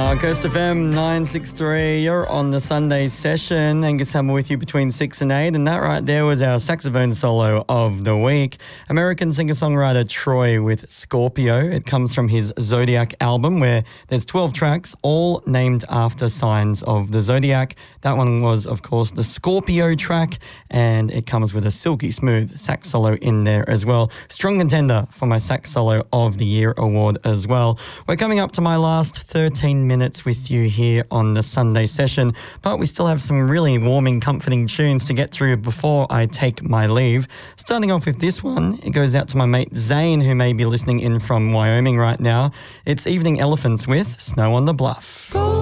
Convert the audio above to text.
Coast FM 963, you're on the Sunday session. Angus Hammer with you between 6 and 8, and that right there was our saxophone solo of the week. American singer-songwriter Troy with Scorpio. It comes from his Zodiac album where there's 12 tracks, all named after signs of the Zodiac. That one was, of course, the Scorpio track, and it comes with a silky smooth sax solo in there as well. Strong contender for my Sax Solo of the Year award as well. We're coming up to my last 13 minutes with you here on the Sunday session, but we still have some really warming, comforting tunes to get through before I take my leave. Starting off with this one, it goes out to my mate Zane, who may be listening in from Wyoming right now. It's Evening Elephants with Snow on the Bluff.